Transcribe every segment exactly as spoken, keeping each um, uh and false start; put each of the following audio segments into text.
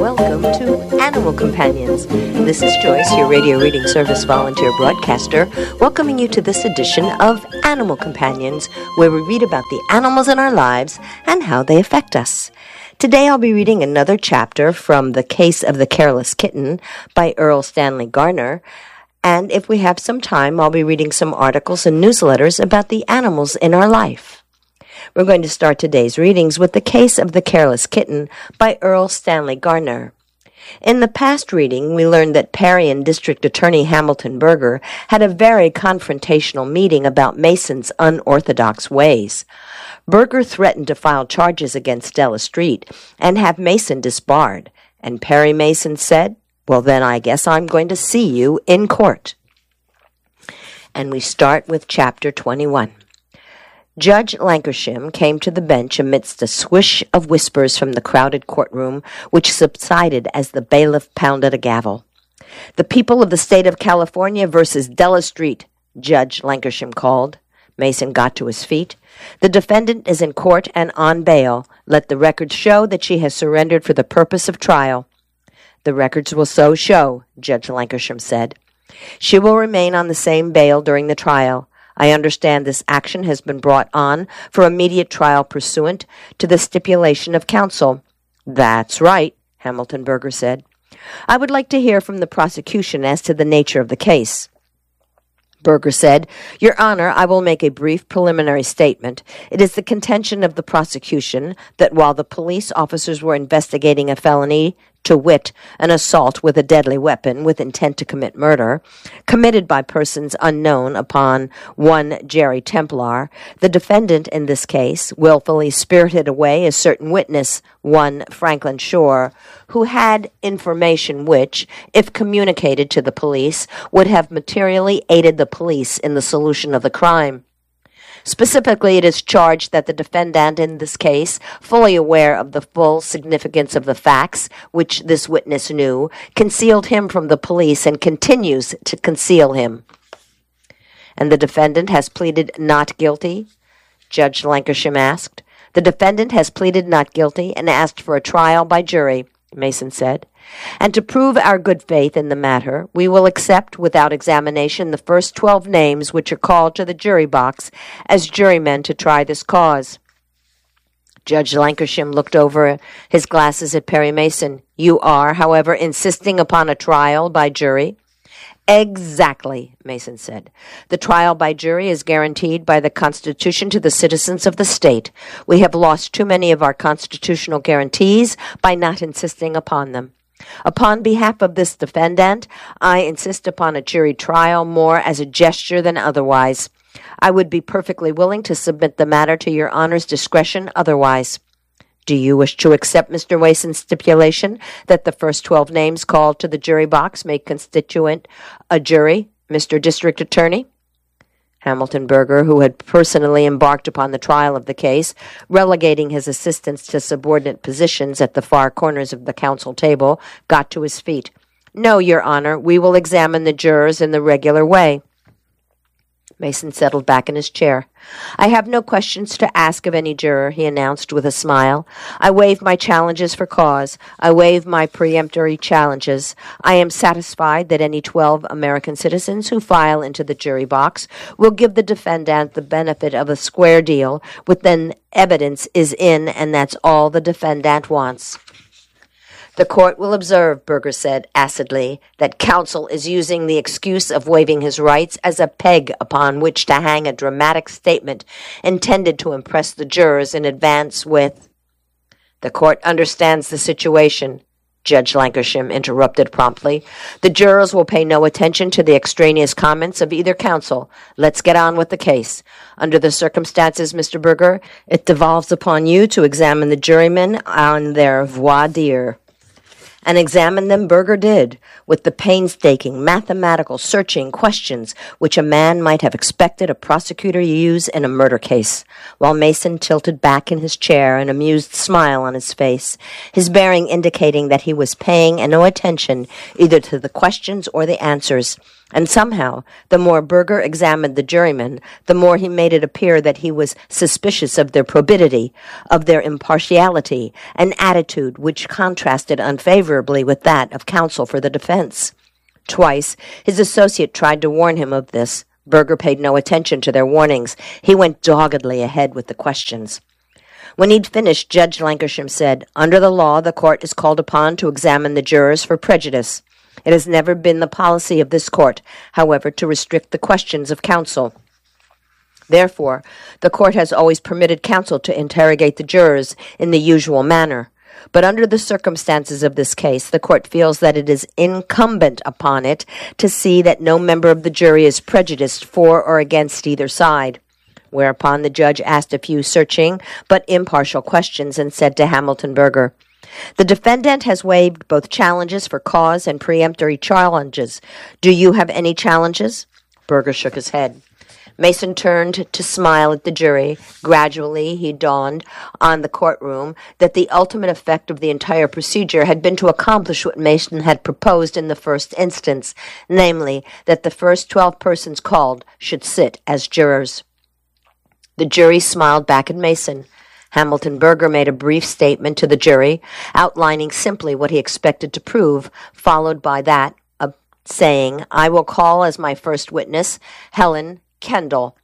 welcome to Animal Companions. This is Joyce, your radio reading service volunteer broadcaster, welcoming you to this edition of Animal Companions, where we read about the animals in our lives and how they affect us. Today I'll be reading another chapter from The Case of the Careless Kitten by Earl Stanley Garner, and if we have some time, I'll be reading some articles and newsletters about the animals in our life. We're going to start today's readings with The Case of the Careless Kitten by Earl Stanley Garner. In the past reading, we learned that Parian District Attorney Hamilton Berger had a very confrontational meeting about Mason's unorthodox ways. Berger threatened to file charges against Della Street and have Mason disbarred, and Perry Mason said, "Well, then I guess I'm going to see you in court." And we start with Chapter twenty-one. Judge Lankershim came to the bench amidst a swish of whispers from the crowded courtroom, which subsided as the bailiff pounded a gavel. "The people of the state of California versus Della Street," Judge Lankershim called. Mason got to his feet. "The defendant is in court and on bail. Let the records show that she has surrendered for the purpose of trial." "The records will so show," Judge Lankershim said. "She will remain on the same bail during the trial. I understand this action has been brought on for immediate trial pursuant to the stipulation of counsel." "That's right," Hamilton Berger said. "I would like to hear from the prosecution as to the nature of the case." Berger said, "Your Honor, I will make a brief preliminary statement. It is the contention of the prosecution that while the police officers were investigating a felony, to wit, an assault with a deadly weapon with intent to commit murder, committed by persons unknown upon one Jerry Templar, the defendant in this case willfully spirited away a certain witness, one Franklin Shore, who had information which, if communicated to the police, would have materially aided the police in the solution of the crime. Specifically, it is charged that the defendant in this case, fully aware of the full significance of the facts, which this witness knew, concealed him from the police and continues to conceal him." "And the defendant has pleaded not guilty?" Judge Lankershim asked. "The defendant has pleaded not guilty and asked for a trial by jury," Mason said. "And to prove our good faith in the matter, we will accept without examination the first twelve names which are called to the jury box as jurymen to try this cause." Judge Lankershim looked over his glasses at Perry Mason. "You are, however, insisting upon a trial by jury?" "Exactly," Mason said. "The trial by jury is guaranteed by the Constitution to the citizens of the state. We have lost too many of our constitutional guarantees by not insisting upon them. Upon behalf of this defendant, I insist upon a jury trial more as a gesture than otherwise. I would be perfectly willing to submit the matter to your Honor's discretion otherwise. Do you wish to accept Mister Mason's stipulation that the first twelve names called to the jury box may constitute a jury, Mister District Attorney?" Hamilton Berger, who had personally embarked upon the trial of the case, relegating his assistants to subordinate positions at the far corners of the counsel table, got to his feet. "No, Your Honor, we will examine the jurors in the regular way." Mason settled back in his chair. "I have no questions to ask of any juror," he announced with a smile. "I waive my challenges for cause. I waive my peremptory challenges. I am satisfied that any twelve American citizens who file into the jury box will give the defendant the benefit of a square deal when evidence is in, and that's all the defendant wants." "The court will observe," Berger said acidly, "that counsel is using the excuse of waiving his rights as a peg upon which to hang a dramatic statement intended to impress the jurors in advance with—" "The court understands the situation," Judge Lankershim interrupted promptly. "The jurors will pay no attention to the extraneous comments of either counsel. Let's get on with the case. Under the circumstances, Mister Berger, it devolves upon you to examine the jurymen on their voir dire." And examine them Berger did, with the painstaking, mathematical, searching questions which a man might have expected a prosecutor to use in a murder case, while Mason tilted back in his chair, an amused smile on his face, his bearing indicating that he was paying no attention either to the questions or the answers. And somehow, the more Berger examined the jurymen, the more he made it appear that he was suspicious of their probity, of their impartiality, an attitude which contrasted unfavorably with that of counsel for the defense. Twice, his associate tried to warn him of this. Berger paid no attention to their warnings. He went doggedly ahead with the questions. When he'd finished, Judge Lancashire said, "Under the law, the court is called upon to examine the jurors for prejudice. It has never been the policy of this court, however, to restrict the questions of counsel. Therefore, the court has always permitted counsel to interrogate the jurors in the usual manner. But under the circumstances of this case, the court feels that it is incumbent upon it to see that no member of the jury is prejudiced for or against either side." Whereupon the judge asked a few searching but impartial questions and said to Hamilton Berger, "The defendant has waived both challenges for cause and preemptory challenges. Do you have any challenges?" Berger shook his head. Mason turned to smile at the jury. Gradually, he dawned on the courtroom that the ultimate effect of the entire procedure had been to accomplish what Mason had proposed in the first instance, namely, that the first twelve persons called should sit as jurors. The jury smiled back at Mason. Hamilton Berger made a brief statement to the jury, outlining simply what he expected to prove, followed by that of saying, "I will call as my first witness Helen Kendall."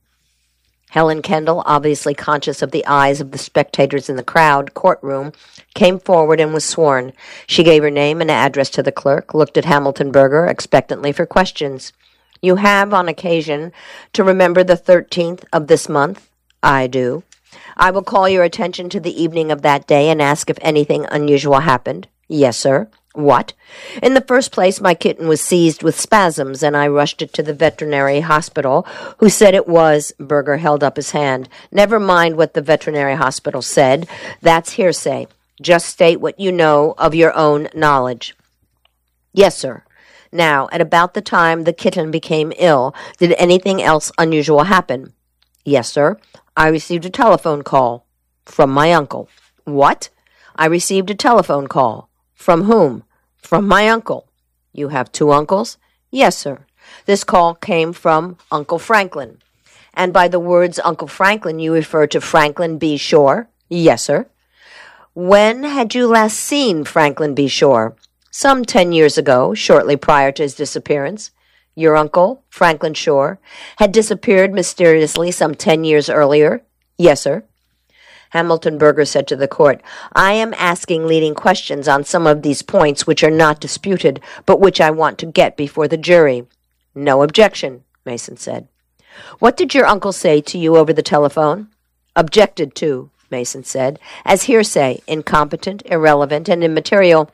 Helen Kendall, obviously conscious of the eyes of the spectators in the crowd courtroom, came forward and was sworn. She gave her name and address to the clerk, looked at Hamilton Berger expectantly for questions. "You have, on occasion, to remember the thirteenth of this month?" "I do." "I will call your attention to the evening of that day and ask if anything unusual happened." "Yes, sir." "What?" "In the first place, my kitten was seized with spasms, and I rushed it to the veterinary hospital, who said it was—" Berger held up his hand. "Never mind what the veterinary hospital said. That's hearsay. Just state what you know of your own knowledge." "Yes, sir." "Now, at about the time the kitten became ill, did anything else unusual happen?" "Yes, sir. I received a telephone call." "From my uncle." "What?" "I received a telephone call." "From whom?" "From my uncle." "You have two uncles?" "Yes, sir. This call came from Uncle Franklin." "And by the words Uncle Franklin, you refer to Franklin B. Shore?" "Yes, sir." "When had you last seen Franklin B. Shore?" "Some ten years ago, shortly prior to his disappearance." "Your uncle, Franklin Shore, had disappeared mysteriously some ten years earlier?" "Yes, sir." Hamilton Berger said to the court, "I am asking leading questions on some of these points which are not disputed, but which I want to get before the jury." "No objection," Mason said. "What did your uncle say to you over the telephone?" "Objected to," Mason said, "as hearsay, incompetent, irrelevant, and immaterial."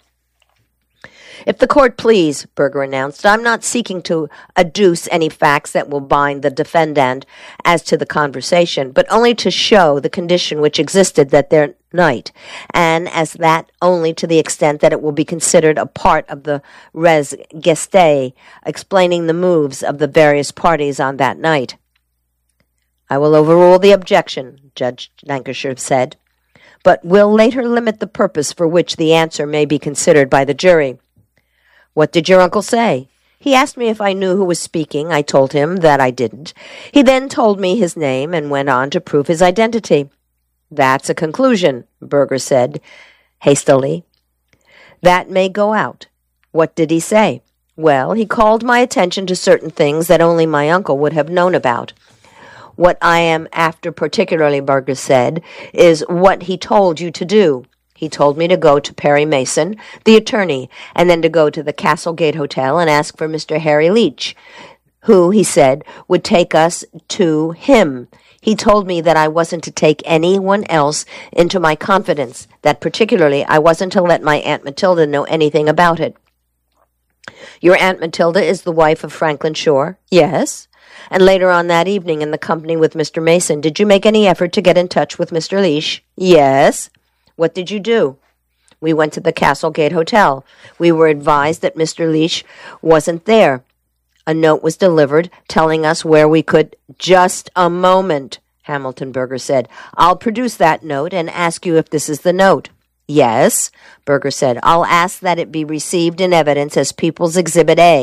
"If the court please," Berger announced, "I'm not seeking to adduce any facts that will bind the defendant as to the conversation, but only to show the condition which existed that there night, and as that only to the extent that it will be considered a part of the res gestae, explaining the moves of the various parties on that night." "I will overrule the objection," Judge Lancashire said, "but will later limit the purpose for which the answer may be considered by the jury." "What did your uncle say?" "He asked me if I knew who was speaking. I told him that I didn't. He then told me his name and went on to prove his identity." "That's a conclusion," Berger said hastily. "That may go out." "What did he say?" "Well, he called my attention to certain things that only my uncle would have known about." "What I am after particularly," Berger said, "is what he told you to do." "He told me to go to Perry Mason, the attorney, and then to go to the Castlegate Hotel and ask for Mister Harry Leach, who, he said, would take us to him. He told me that I wasn't to take anyone else into my confidence, that particularly I wasn't to let my Aunt Matilda know anything about it." "Your Aunt Matilda is the wife of Franklin Shore?" "Yes." "And later on that evening, in the company with Mister Mason, did you make any effort to get in touch with Mister Leach?" "Yes." "What did you do?" "We went to the Castlegate Hotel. We were advised that Mister Leach wasn't there. A note was delivered telling us where we could—" "Just a moment," Hamilton Berger said. "I'll produce that note and ask you if this is the note." "Yes," Berger said. "I'll ask that it be received in evidence as People's Exhibit A."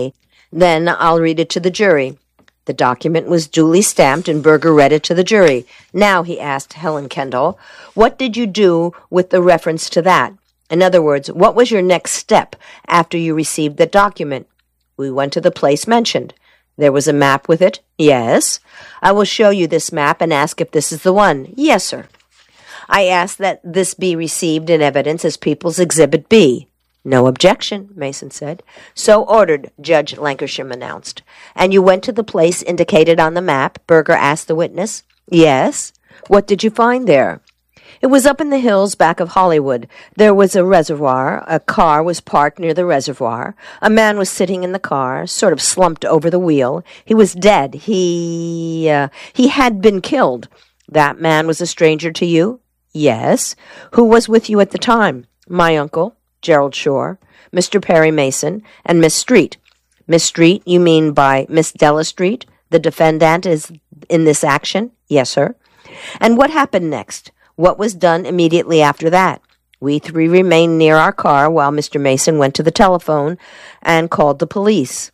Then I'll read it to the jury." The document was duly stamped, and Berger read it to the jury. "Now," he asked Helen Kendall, "what did you do with the reference to that? In other words, what was your next step after you received the document?" "We went to the place mentioned." "There was a map with it?" "Yes." "I will show you this map and ask if this is the one." "Yes, sir." "I ask that this be received in evidence as People's Exhibit B." "No objection," Mason said. "So ordered," Judge Lancashire announced. "And you went to the place indicated on the map?" Berger asked the witness. "Yes." "What did you find there?" "It was up in the hills back of Hollywood. There was a reservoir. A car was parked near the reservoir. A man was sitting in the car, sort of slumped over the wheel. He was dead. He, uh, he had been killed." "That man was a stranger to you?" "Yes." "Who was with you at the time?" "My uncle, Gerald Shore, Mister Perry Mason, and Miss Street." "Miss Street, you mean by Miss Della Street? The defendant is in this action?" "Yes, sir." "And what happened next? What was done immediately after that?" "We three remained near our car while Mister Mason went to the telephone and called the police."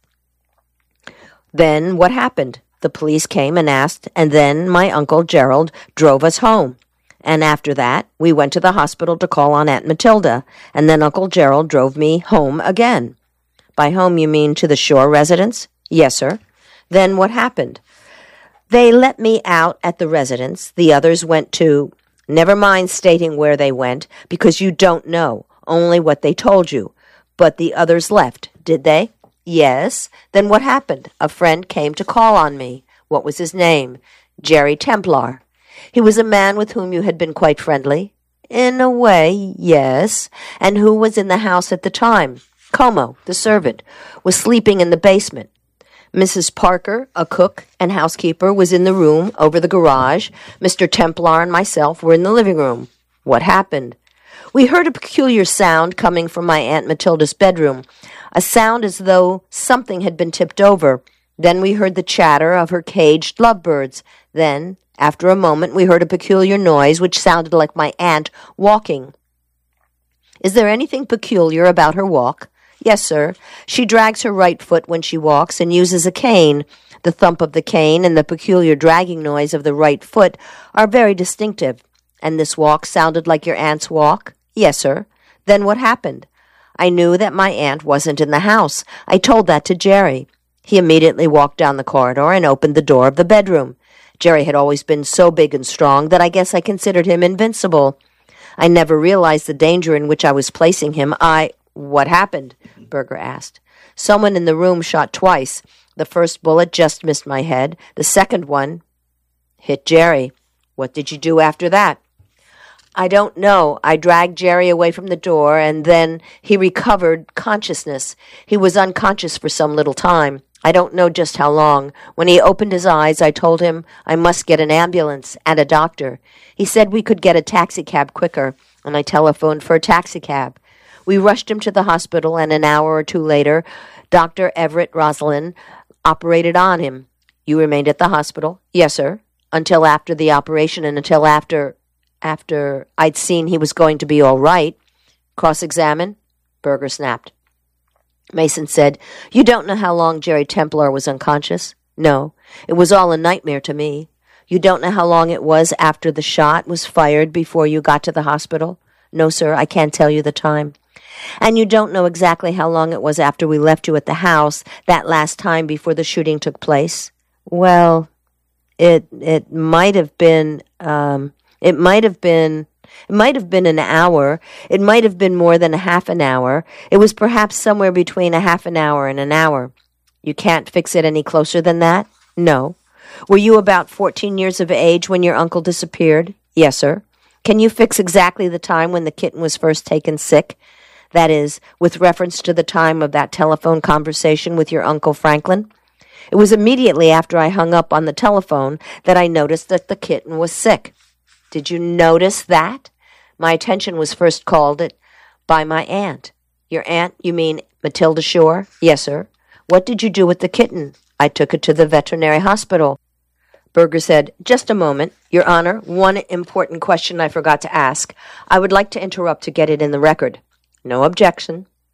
"Then what happened?" "The police came and asked, and then my uncle Gerald drove us home. And after that, we went to the hospital to call on Aunt Matilda, and then Uncle Gerald drove me home again." "By home, you mean to the Shore residence?" "Yes, sir." "Then what happened?" "They let me out at the residence. The others went to—" "Never mind stating where they went, because you don't know, only what they told you. But the others left, did they?" "Yes." "Then what happened?" "A friend came to call on me." "What was his name?" "Jerry Templar." "He was a man with whom you had been quite friendly?" "In a way, yes." "And who was in the house at the time?" "Como, the servant, was sleeping in the basement. Missus Parker, a cook and housekeeper, was in the room over the garage. Mister Templar and myself were in the living room." "What happened?" "We heard a peculiar sound coming from my Aunt Matilda's bedroom, a sound as though something had been tipped over. Then we heard the chatter of her caged lovebirds. Then, after a moment, we heard a peculiar noise which sounded like my aunt walking." "Is there anything peculiar about her walk?" "Yes, sir. She drags her right foot when she walks and uses a cane. The thump of the cane and the peculiar dragging noise of the right foot are very distinctive." "And this walk sounded like your aunt's walk?" "Yes, sir." "Then what happened?" "I knew that my aunt wasn't in the house. I told that to Jerry. He immediately walked down the corridor and opened the door of the bedroom. Jerry had always been so big and strong that I guess I considered him invincible. I never realized the danger in which I was placing him. I—" "What happened?" Berger asked. "Someone in the room shot twice. The first bullet just missed my head. The second one hit Jerry." "What did you do after that?" "I don't know. I dragged Jerry away from the door, and then he recovered consciousness. He was unconscious for some little time. I don't know just how long. When he opened his eyes, I told him I must get an ambulance and a doctor. He said we could get a taxicab quicker, and I telephoned for a taxicab. We rushed him to the hospital, and an hour or two later, Doctor Everett Roslin operated on him." "You remained at the hospital?" "Yes, sir." "Until after the operation and until after, after I'd seen he was going to be all right." "Cross-examine?" Berger snapped. Mason said, "You don't know how long Jerry Templar was unconscious?" "No. It was all a nightmare to me." "You don't know how long it was after the shot was fired before you got to the hospital?" "No, sir. I can't tell you the time." "And you don't know exactly how long it was after we left you at the house that last time before the shooting took place?" "Well, it it might have been um it might have been It might have been an hour. It might have been more than a half an hour. It was perhaps somewhere between a half an hour and an hour." "You can't fix it any closer than that?" "No." "Were you about fourteen years of age when your uncle disappeared?" "Yes, sir." "Can you fix exactly the time when the kitten was first taken sick? That is, with reference to the time of that telephone conversation with your Uncle Franklin?" "It was immediately after I hung up on the telephone that I noticed that the kitten was sick." "Did you notice that?" "My attention was first called it by my aunt." "Your aunt, you mean Matilda Shore?" "Yes, sir." "What did you do with the kitten?" "I took it to the veterinary hospital." Berger said, "Just a moment. Your Honor, one important question I forgot to ask. I would like to interrupt to get it in the record." "No objection."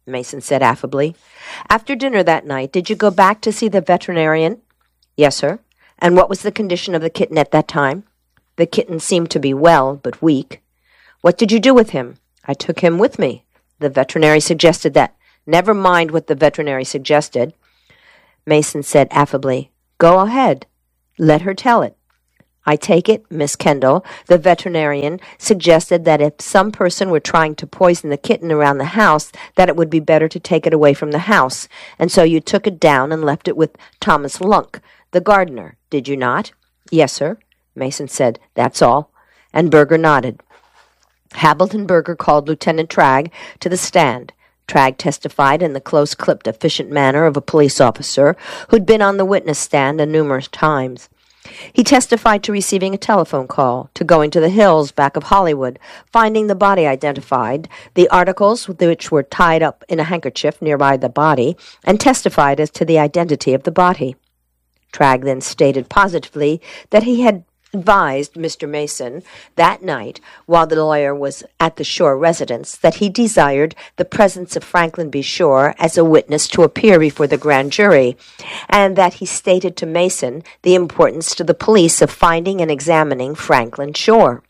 Mason said affably. After dinner that night, did you go back to see the veterinarian? Yes, sir. And what was the condition of the kitten at that time? The kitten seemed to be well, but weak. What did you do with him? I took him with me. The veterinary suggested that. Never mind what the veterinary suggested. Mason said affably, Go ahead. Let her tell it. I take it, Miss Kendall, the veterinarian suggested that if some person were trying to poison the kitten around the house, that it would be better to take it away from the house, and so you took it down and left it with Thomas Lunk, the gardener, did you not? Yes, sir, Mason said. That's all. And Berger nodded. Hamilton Berger called Lieutenant Tragg to the stand. Tragg testified in the close-clipped, efficient manner of a police officer who'd been on the witness stand a numerous times. He testified to receiving a telephone call, to going to the hills back of Hollywood, finding the body identified, the articles which were tied up in a handkerchief nearby the body, and testified as to the identity of the body. Tragg then stated positively that he had advised Mister Mason that night, while the lawyer was at the Shore residence, that he desired the presence of Franklin B. Shore as a witness to appear before the grand jury, and that he stated to Mason the importance to the police of finding and examining Franklin Shore.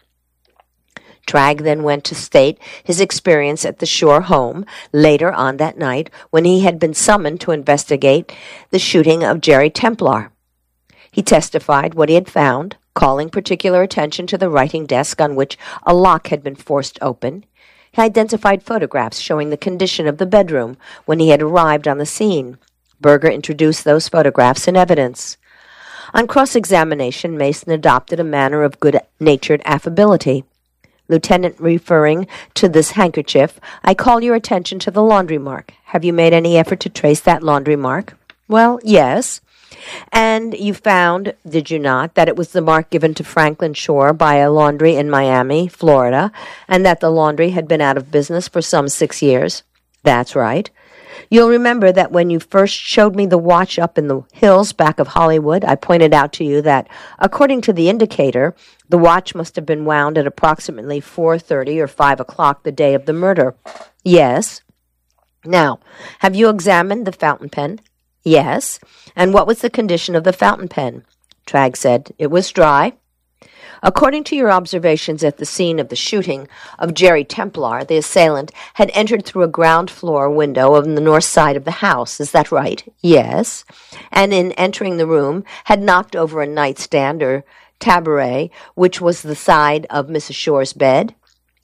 Tragg then went to state his experience at the Shore home later on that night when he had been summoned to investigate the shooting of Jerry Templar. He testified what he had found, calling particular attention to the writing desk on which a lock had been forced open. He identified photographs showing the condition of the bedroom when he had arrived on the scene. Berger introduced those photographs in evidence. On cross-examination, Mason adopted a manner of good-natured affability. Lieutenant, referring to this handkerchief, I call your attention to the laundry mark. Have you made any effort to trace that laundry mark? Well, yes. And you found, did you not, that it was the mark given to Franklin Shore by a laundry in Miami, Florida, and that the laundry had been out of business for some six years? That's right. You'll remember that when you first showed me the watch up in the hills back of Hollywood, I pointed out to you that, according to the indicator, the watch must have been wound at approximately four thirty or five o'clock the day of the murder. Yes. Now, have you examined the fountain pen? Yes. And what was the condition of the fountain pen? Tragg said, It was dry. According to your observations at the scene of the shooting of Jerry Templar, the assailant had entered through a ground floor window on the north side of the house. Is that right? Yes. And in entering the room, had knocked over a nightstand or taboret, which was the side of Missus Shore's bed?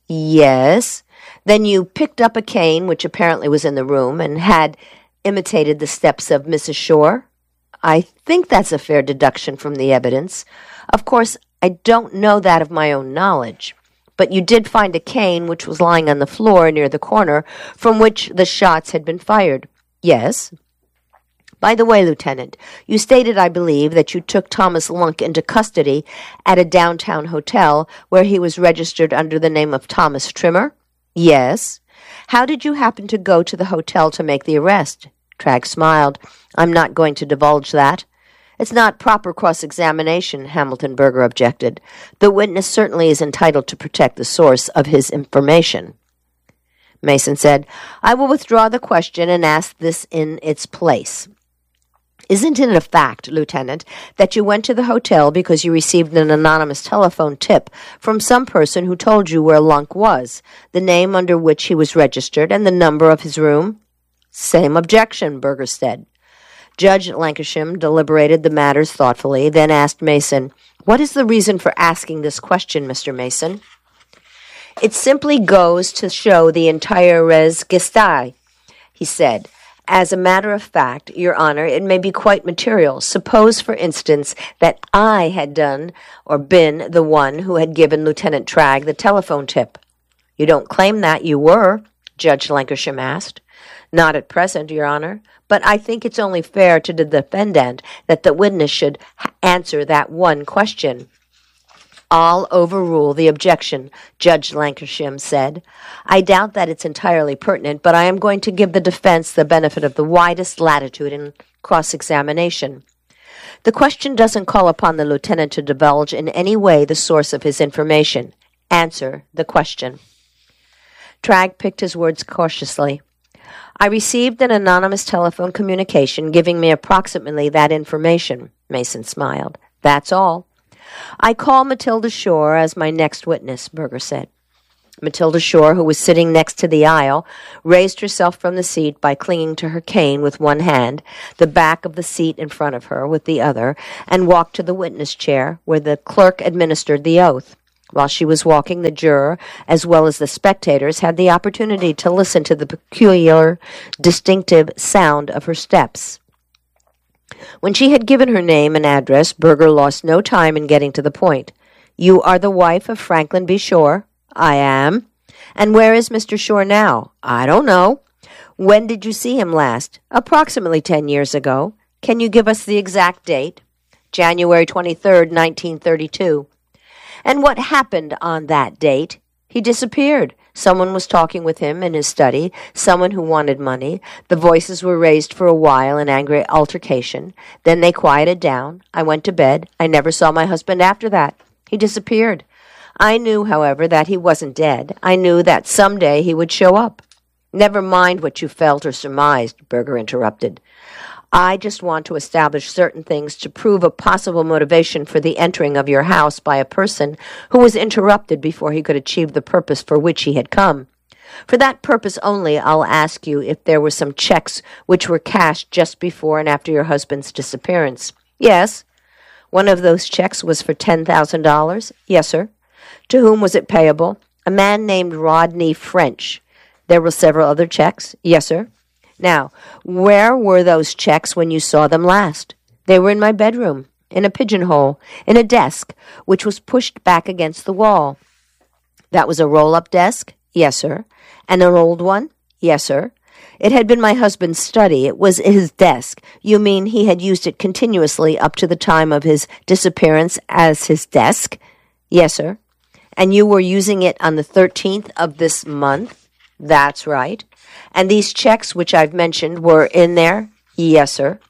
Yes. Then you picked up a cane, which apparently was in the room, and had imitated the steps of Missus Shore? I think that's a fair deduction from the evidence. Of course, I don't know that of my own knowledge, but you did find a cane which was lying on the floor near the corner from which the shots had been fired. Yes. By the way, Lieutenant, you stated, I believe, that you took Thomas Lunk into custody at a downtown hotel where he was registered under the name of Thomas Trimmer? Yes. How did you happen to go to the hotel to make the arrest? Tragg smiled. I'm not going to divulge that. It's not proper cross-examination, Hamilton Berger objected. The witness certainly is entitled to protect the source of his information. Mason said, I will withdraw the question and ask this in its place. Isn't it a fact, Lieutenant, that you went to the hotel because you received an anonymous telephone tip from some person who told you where Lunk was, the name under which he was registered, and the number of his room? Same objection, Berger said. Judge Lancashire deliberated the matters thoughtfully, then asked Mason, What is the reason for asking this question, Mister Mason? It simply goes to show the entire res gestae, he said. As a matter of fact, Your Honor, it may be quite material. Suppose, for instance, that I had done or been the one who had given Lieutenant Tragg the telephone tip. You don't claim that you were, Judge Lancashire asked. Not at present, Your Honor, but I think it's only fair to the defendant that the witness should ha- answer that one question. I'll overrule the objection, Judge Lancashire said. I doubt that it's entirely pertinent, but I am going to give the defense the benefit of the widest latitude in cross-examination. The question doesn't call upon the lieutenant to divulge in any way the source of his information. Answer the question. Tragg picked his words cautiously. I received an anonymous telephone communication giving me approximately that information. Mason smiled. That's all. I call Matilda Shore as my next witness, Berger said. Matilda Shore, who was sitting next to the aisle, raised herself from the seat by clinging to her cane with one hand, the back of the seat in front of her with the other, and walked to the witness chair, where the clerk administered the oath. While she was walking, the juror, as well as the spectators, had the opportunity to listen to the peculiar, distinctive sound of her steps. When she had given her name and address, Berger lost no time in getting to the point. You are the wife of Franklin B. Shore? I am. And where is Mister Shore now? I don't know. When did you see him last? Approximately ten years ago. Can you give us the exact date? January twenty-third, nineteen thirty-two. And what happened on that date? He disappeared. Someone was talking with him in his study, someone who wanted money. The voices were raised for a while in angry altercation. Then they quieted down. I went to bed. I never saw my husband after that. He disappeared. I knew, however, that he wasn't dead. I knew that someday he would show up. Never mind what you felt or surmised, Berger interrupted. I just want to establish certain things to prove a possible motivation for the entering of your house by a person who was interrupted before he could achieve the purpose for which he had come. For that purpose only, I'll ask you if there were some checks which were cashed just before and after your husband's disappearance. Yes. One of those checks was for ten thousand dollars? Yes, sir. To whom was it payable? A man named Rodney French. There were several other checks? Yes, sir. Now, where were those checks when you saw them last? They were in my bedroom, in a pigeonhole, in a desk, which was pushed back against the wall. That was a roll-up desk? Yes, sir. And an old one? Yes, sir. It had been my husband's study. It was his desk. You mean he had used it continuously up to the time of his disappearance as his desk? Yes, sir. And you were using it on the thirteenth of this month? That's right. And these checks which I've mentioned were in there? Yes, sir.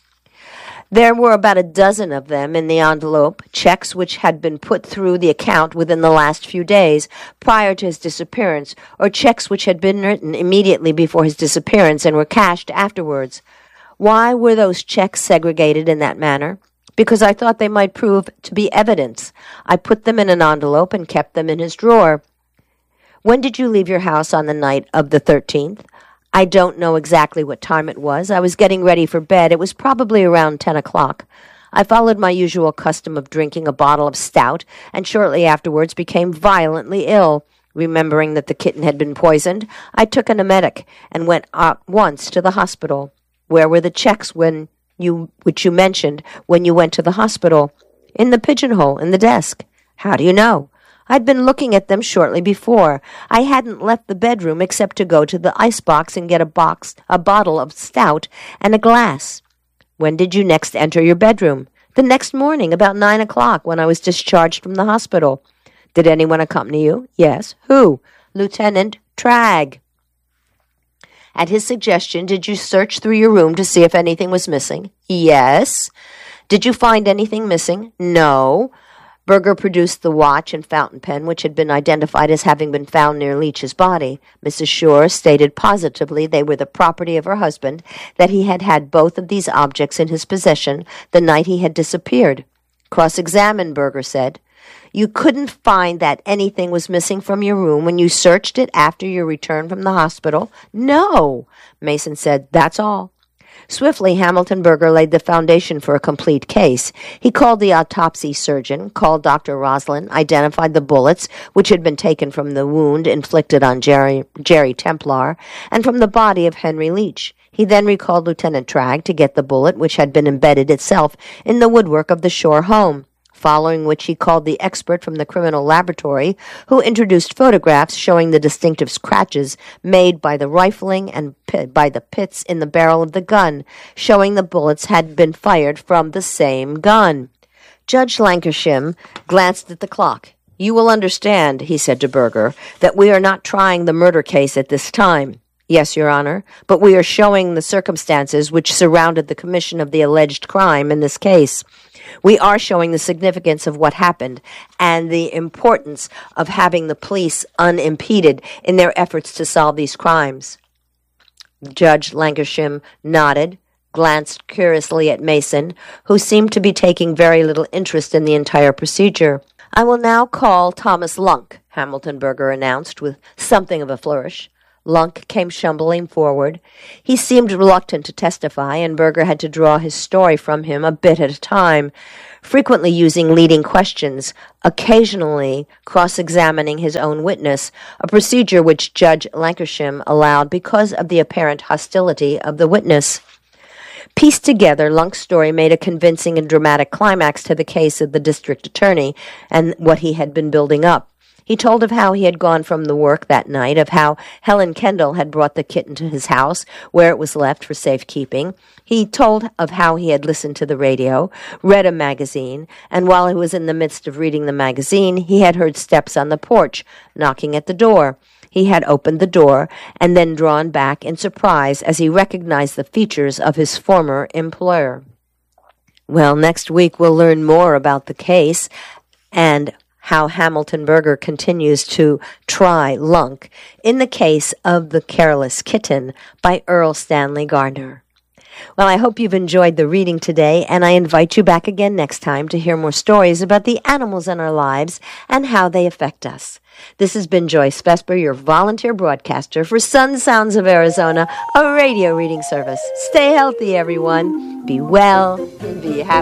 There were about a dozen of them in the envelope, checks which had been put through the account within the last few days prior to his disappearance, or checks which had been written immediately before his disappearance and were cashed afterwards. Why were those checks segregated in that manner? Because I thought they might prove to be evidence. I put them in an envelope and kept them in his drawer. When did you leave your house on the night of the thirteenth? I don't know exactly what time it was. I was getting ready for bed. It was probably around ten o'clock. I followed my usual custom of drinking a bottle of stout, and shortly afterwards became violently ill. Remembering that the kitten had been poisoned, I took an emetic and went at once to the hospital. Where were the checks when you which you mentioned when you went to the hospital? In the pigeonhole, in the desk. How do you know? I'd been looking at them shortly before. I hadn't left the bedroom except to go to the icebox and get a box, a bottle of stout and a glass. When did you next enter your bedroom? The next morning, about nine o'clock, when I was discharged from the hospital. Did anyone accompany you? Yes. Who? Lieutenant Tragg. At his suggestion, did you search through your room to see if anything was missing? Yes. Did you find anything missing? No. Berger produced the watch and fountain pen, which had been identified as having been found near Leach's body. Missus Shore stated positively they were the property of her husband, that he had had both of these objects in his possession the night he had disappeared. Cross-examined, Berger said. You couldn't find that anything was missing from your room when you searched it after your return from the hospital? No, Mason said. That's all. Swiftly, Hamilton Berger laid the foundation for a complete case. He called the autopsy surgeon, called Doctor Roslin, identified the bullets which had been taken from the wound inflicted on Jerry, Jerry Templar and from the body of Henry Leach. He then recalled Lieutenant Tragg to get the bullet which had been embedded itself in the woodwork of the Shore home. Following which he called the expert from the criminal laboratory, who introduced photographs showing the distinctive scratches made by the rifling and pit, by the pits in the barrel of the gun, showing the bullets had been fired from the same gun. Judge Lancashire glanced at the clock. You will understand, he said to Berger, that we are not trying the murder case at this time. Yes, Your Honor, but we are showing the circumstances which surrounded the commission of the alleged crime in this case. We are showing the significance of what happened and the importance of having the police unimpeded in their efforts to solve these crimes. Judge Lankershim nodded, glanced curiously at Mason, who seemed to be taking very little interest in the entire procedure. "I will now call Thomas Lunk," Hamilton Berger announced with something of a flourish. Lunk came shambling forward. He seemed reluctant to testify, and Berger had to draw his story from him a bit at a time, frequently using leading questions, occasionally cross-examining his own witness, a procedure which Judge Lankershim allowed because of the apparent hostility of the witness. Pieced together, Lunk's story made a convincing and dramatic climax to the case of the district attorney and what he had been building up. He told of how he had gone from the work that night, of how Helen Kendall had brought the kitten to his house, where it was left for safekeeping. He told of how he had listened to the radio, read a magazine, and while he was in the midst of reading the magazine, he had heard steps on the porch, knocking at the door. He had opened the door and then drawn back in surprise as he recognized the features of his former employer. Well, next week we'll learn more about the case and how Hamilton Berger continues to try Lunk in the case of The Careless Kitten by Earl Stanley Gardner. Well, I hope you've enjoyed the reading today, and I invite you back again next time to hear more stories about the animals in our lives and how they affect us. This has been Joyce Vesper, your volunteer broadcaster for Sun Sounds of Arizona, a radio reading service. Stay healthy, everyone. Be well and be happy.